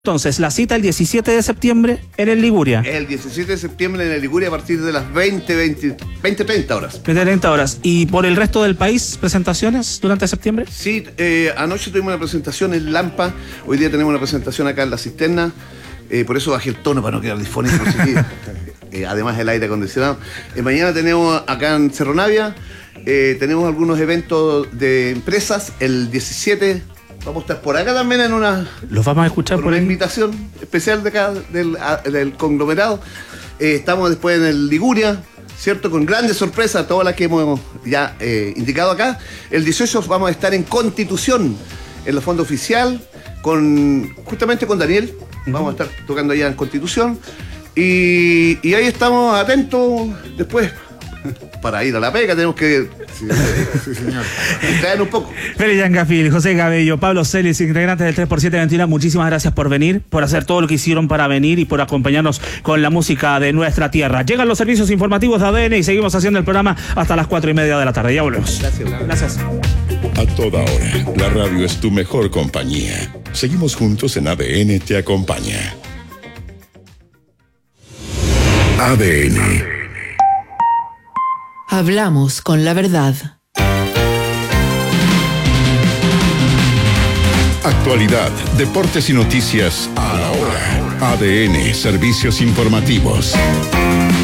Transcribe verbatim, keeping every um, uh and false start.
Entonces, la cita el diecisiete de septiembre en el Liguria. El diecisiete de septiembre en el Liguria a partir de las veinte, veinte, veinte, treinta horas. veinte, treinta horas. ¿Y por el resto del país, presentaciones durante septiembre? Sí, eh, anoche tuvimos una presentación en Lampa, hoy día tenemos una presentación acá en La Cisterna, eh, por eso bajé el tono para no quedar disfónico. eh, además el aire acondicionado. Eh, mañana tenemos acá en Cerro Navia, eh, tenemos algunos eventos de empresas, el diecisiete. Vamos a estar por acá también en una... ¿Los vamos a escuchar por, por una ahí? invitación especial de acá, del, a, del conglomerado. Eh, estamos después en el Liguria, ¿cierto? Con grandes sorpresas, todas las que hemos ya eh, indicado acá. El dieciocho vamos a estar en Constitución, en la Fonda Oficial, con justamente con Daniel. Vamos a estar tocando allá en Constitución. Y, y ahí estamos atentos después. Para ir a la pega tenemos que sí, sí, señor. distraer un poco. Félix Yangafil, José Cabello, Pablo Celis, integrantes del tres por siete veintiuno, muchísimas gracias por venir, por hacer todo lo que hicieron para venir y por acompañarnos con la música de nuestra tierra. Llegan los servicios informativos de A D N y seguimos haciendo el programa hasta las cuatro y media de la tarde. Ya volvemos. Gracias. Gracias. A toda hora, la radio es tu mejor compañía. Seguimos juntos en A D N Te Acompaña. A D N. Hablamos con la verdad. Actualidad, deportes y noticias a la hora. A D N, servicios informativos.